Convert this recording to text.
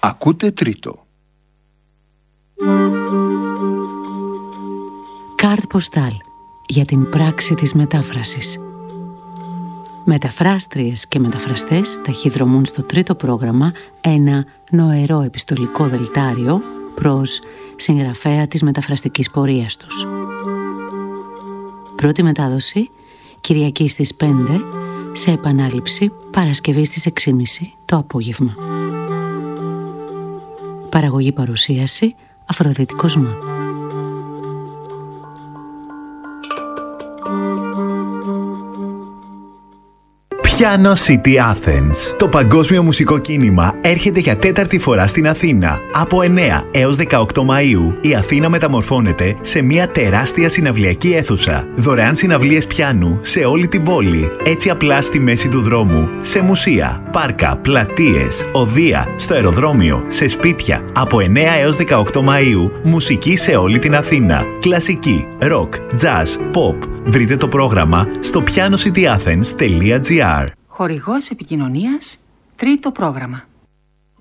Ακούτε τρίτο. Κάρτ ποστάλ για την πράξη της μετάφρασης. Μεταφράστριες και μεταφραστές ταχυδρομούν στο τρίτο πρόγραμμα ένα νοερό επιστολικό δελτάριο προς συγγραφέα της μεταφραστικής πορείας τους. Πρώτη μετάδοση Κυριακή στις 5, σε επανάληψη Παρασκευή στις 6.30 το απόγευμα. Παραγωγή παρουσίαση Αφροδίτη Κοσμά. Piano City Athens. Το παγκόσμιο μουσικό κίνημα έρχεται για τέταρτη φορά στην Αθήνα. Από 9 έως 18 Μαΐου, η Αθήνα μεταμορφώνεται σε μια τεράστια συναυλιακή αίθουσα. Δωρεάν συναυλίες πιάνου σε όλη την πόλη. Έτσι απλά στη μέση του δρόμου. Σε μουσεία, πάρκα, πλατείες, οδεία, στο αεροδρόμιο, σε σπίτια. Από 9 έως 18 Μαΐου, μουσική σε όλη την Αθήνα. Κλασική, rock, jazz, pop. Βρείτε το πρόγραμμα στο pianocityAthens.gr. Χορηγός επικοινωνίας, τρίτο πρόγραμμα.